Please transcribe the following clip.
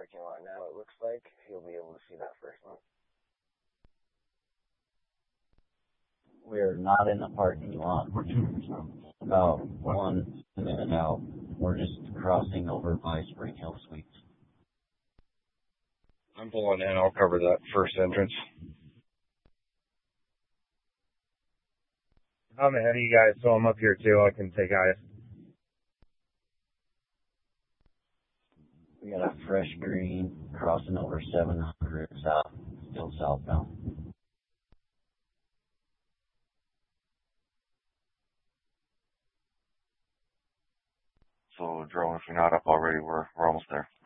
parking lot now, it looks like. You'll be able to see that first one. We're not in the parking lot. We're about 1 minute out. We're just crossing over by Spring Hill Suites. I'm pulling in. I'll cover that first entrance. I'm ahead of you guys, so I'm up here too. I can take eyes. We got a fresh green crossing over 700 south, still southbound. So, drone, if you're not up already, we're almost there.